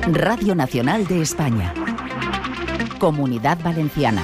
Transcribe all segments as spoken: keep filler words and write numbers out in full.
Radio Nacional de España. Comunidad Valenciana.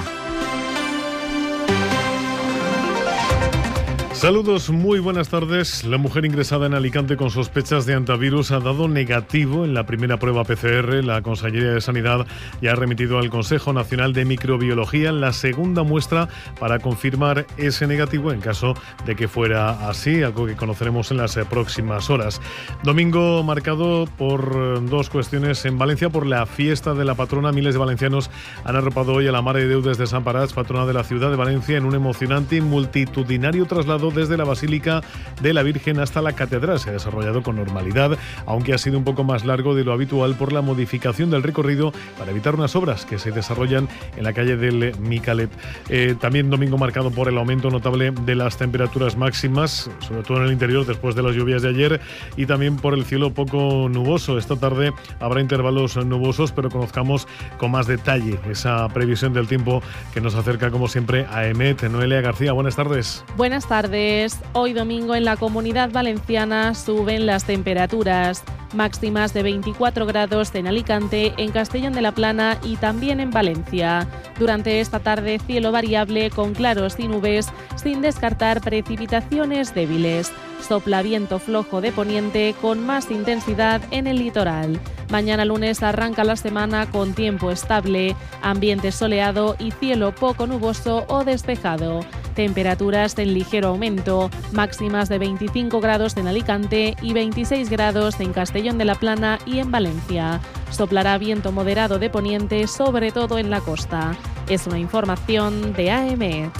Saludos, muy buenas tardes. La mujer ingresada en Alicante con sospechas de antivirus ha dado negativo en la primera prueba P C R. La Consellería de Sanidad ya ha remitido al Consejo Nacional de Microbiología la segunda muestra para confirmar ese negativo en caso de que fuera así, algo que conoceremos en las próximas horas. Domingo marcado por dos cuestiones en Valencia, por la fiesta de la patrona. Miles de valencianos han arropado hoy a la Mare de Déu desde Sant Parats, patrona de la ciudad de Valencia, en un emocionante y multitudinario traslado desde la Basílica de la Virgen hasta la Catedral. Se ha desarrollado con normalidad, aunque ha sido un poco más largo de lo habitual por la modificación del recorrido para evitar unas obras que se desarrollan en la calle del Micalet. Eh, también domingo marcado por el aumento notable de las temperaturas máximas, sobre todo en el interior después de las lluvias de ayer, y también por el cielo poco nuboso. Esta tarde habrá intervalos nubosos, pero conozcamos con más detalle esa previsión del tiempo que nos acerca, como siempre, a EMET. Noelia García, buenas tardes. Buenas tardes. Hoy domingo en la Comunidad Valenciana suben las temperaturas. Máximas de veinticuatro grados en Alicante, en Castellón de la Plana y también en Valencia. Durante esta tarde, cielo variable con claros y nubes, sin descartar precipitaciones débiles. Sopla viento flojo de poniente con más intensidad en el litoral. Mañana lunes arranca la semana con tiempo estable, ambiente soleado y cielo poco nuboso o despejado. Temperaturas en ligero aumento, máximas de veinticinco grados en Alicante y veintiséis grados en Castellón de la Plana y en Valencia. Soplará viento moderado de poniente, sobre todo en la costa. Es una información de A M E.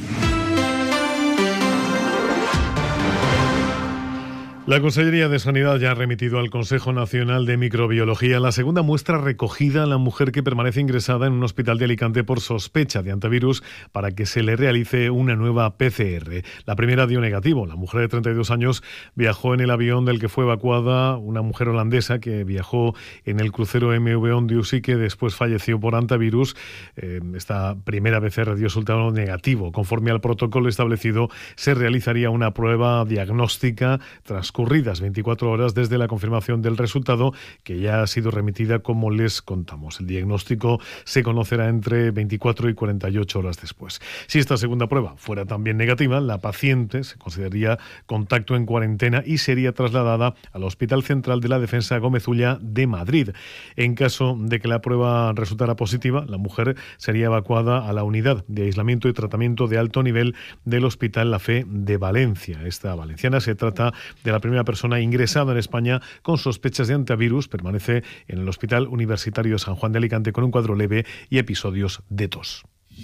La Consellería de Sanidad ya ha remitido al Consejo Nacional de Microbiología la segunda muestra recogida a la mujer que permanece ingresada en un hospital de Alicante por sospecha de antivirus para que se le realice una nueva P C R. La primera dio negativo. La mujer de treinta y dos años viajó en el avión del que fue evacuada una mujer holandesa que viajó en el crucero M V Ondius y que después falleció por antivirus. Eh, esta primera P C R dio resultado negativo. Conforme al protocolo establecido, se realizaría una prueba diagnóstica tras Transcurridas veinticuatro horas desde la confirmación del resultado, que ya ha sido remitida, como les contamos. El diagnóstico se conocerá entre veinticuatro y cuarenta y ocho horas después. Si esta segunda prueba fuera también negativa, la paciente se consideraría contacto en cuarentena y sería trasladada al Hospital Central de la Defensa Gómez Ulla de Madrid. En caso de que la prueba resultara positiva, la mujer sería evacuada a la unidad de aislamiento y tratamiento de alto nivel del Hospital La Fe de Valencia. Esta valenciana se trata de la primera persona ingresada en España con sospechas de antivirus. Permanece en el Hospital Universitario San Juan de Alicante con un cuadro leve y episodios de tos.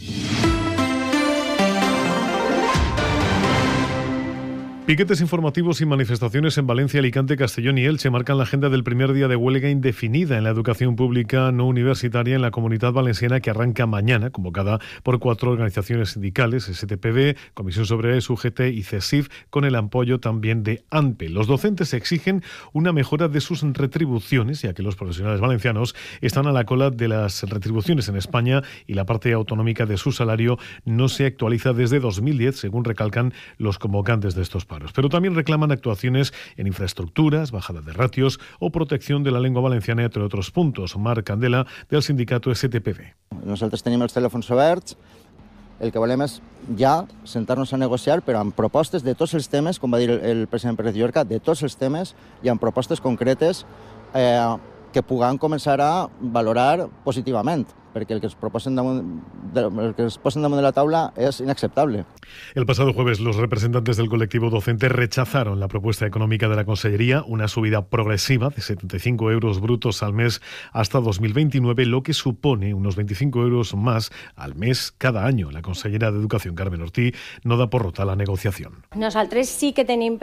Piquetes informativos y manifestaciones en Valencia, Alicante, Castellón y Elche marcan la agenda del primer día de huelga indefinida en la educación pública no universitaria en la Comunidad Valenciana, que arranca mañana, convocada por cuatro organizaciones sindicales, S T P B, Comisión Obrera, U G T y CESIF, con el apoyo también de ANPE. Los docentes exigen una mejora de sus retribuciones, ya que los profesionales valencianos están a la cola de las retribuciones en España y la parte autonómica de su salario no se actualiza desde dos mil diez, según recalcan los convocantes de estos paros. Pero también reclaman actuaciones en infraestructuras, bajada de ratios o protección de la lengua valenciana, entre otros puntos. Marc Candela, del sindicato S T P B. Nosaltres tenim els telèfons oberts. El que volem és ja sentar-nos a negociar, però amb propostes de tots els temes, com va dir el president Pérez Llorca, de tots els temes i amb propostes concretes eh, que puguem començar a valorar positivament, perquè el que es proposen damunt de, el que es posen damunt de la taula es inaceptable. El pasado jueves los representantes del colectivo docente rechazaron la propuesta económica de la Consellería, una subida progresiva de setenta y cinco euros brutos al mes hasta dos mil veintinueve, lo que supone unos veinticinco euros más al mes cada año. La consellera de Educación, Carmen Ortí, no da por rota la negociación. Nosaltres sí que tenim